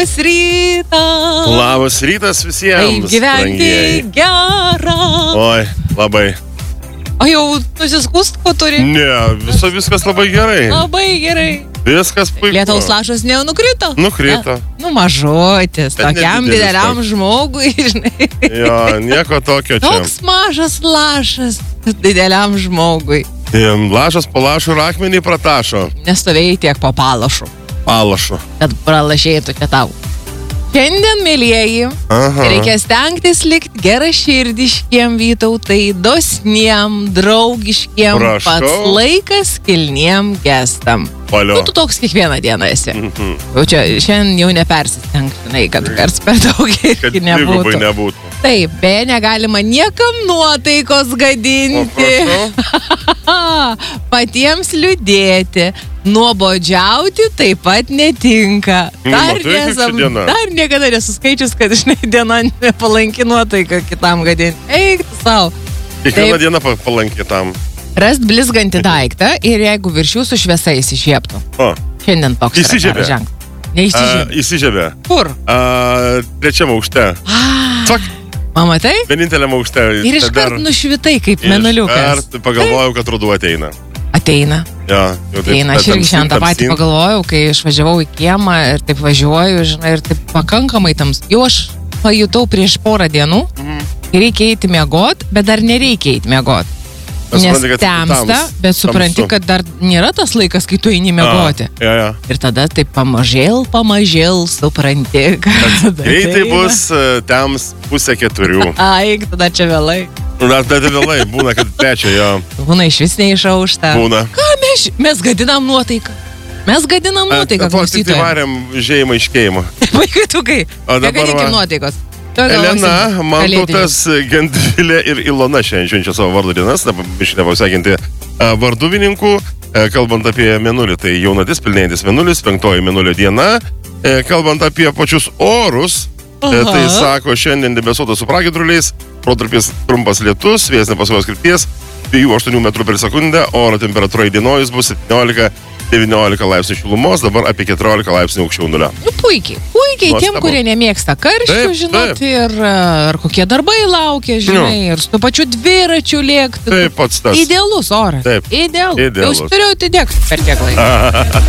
Labas rytas. Labas rytas visiems. Kaip gyventi brangieji. gerą. Oi, labai. O jau nusiskust, ko turi? Ne, viskas labai gerai. Labai gerai. Viskas puiku. Lietaus lašas nenukrito? Nukrito. Nu, mažuotis, Bet tokiam nedidelis dideliam toks. žmogui, žinai. Jo, nieko tokio čia. Toks mažas lašas dideliam žmogui. Lašas po lašų ir akmenį pratašo. Nestovėjai tiek po palašu, Palašu. kad pralašėtų čia tau. Šiandien, mėlyjeji, Aha. reikia stengtis likti geraširdiškiem, Vytautai, dosniem, draugiškiem, Prašau. pats laikas kilniem gestam. Valio. Nu, tu toks kiekvieną dieną esi. Mhm. Jau čia šiandien jau nepersistengti, žinai, kad kars per daug Kad irgi dvigubai nebūtų. nebūtų. Taip, beje, negalima niekam nuotaikos O gadinti, prašau. patiems liūdėti, nuobodžiauti taip pat netinka. Nu, matai, kaip ši diena. Dar niekada nesuskaičius, kad, žinai, diena nepalanki nuotaika kitam gadinti. Eik tu savo. Kiekvieną Taip. dieną palanki tam. Rast blizgantį daiktą ir jeigu virš jūsų šviesa įsižiebtų. O, Šiandien toks yra Įsižiebė. geras ženklas. Neįsižiebė. įsižiebė. Kur? Trečiam aukšte. Cvak, Matai? vieninteliam aukšte. Ir iškart nušvitai kaip menuliukas. Iškart pagalvojau, kad ruduo ateina. Ateina. Jo, jau taip. Ateina. Aš irgi šiandien tą patį pagalvojau, kai išvažiavau į kiemą ir taip važiuoju, žinai, ir taip pakankamai tams. Jau aš pajutau prieš porą dienų, kai reikia eiti miegot, bet dar nereikia eiti miegot. Nes supranti, kad temsta, bet supranti, tamsu. kad dar nėra tas laikas, kai tu eini miegoti. Jo. Ir tada taip pamažėl supranti, kad Greitai bus tems 3:30. Aik, tada čia vėlai. Dar vėlai būna, kad 3, jo. Būna iš vis neišaušta. Būna. Ką mes gadinam nuotaiką? Mes gadinam nuotaiką, Tik tai klausytojai. varėm žėjimą iškeimą. Vaikutukai, O dabar negadinkim va. nuotaikos. Elena, Mantautas, Gendvilė ir Ilona šiandien švenčia savo vardo dienas. Šiandien pasveikinti varduvininkų. Kalbant apie mėnulį, tai jaunatis, pilnėjantis mėnulis, 5 mėnulio diena. Kalbant apie pačius orus, tai sako šiandien debesuotas su pragiedruliais, protarpiais trumpas lietus, vėjas nepastovios krypties, 2-8 metrų per sekundę, oro temperatūra įdienojus bus 17-19 laipsnių šilumos, dabar apie 14 laipsnių aukščiau nulio. Nu, puikiai. Puikiai tiem, Nuostabu. kurie nemėgsta karščių, Taip, žinot, taip. ir ar kokie darbai laukia, žinai, ir su tuo pačiu dviračiu lėkti. Taip, pats tas. Idealus oras. Taip, Idealus. idealus. Jau turėjau atidėkti per tiek laiko.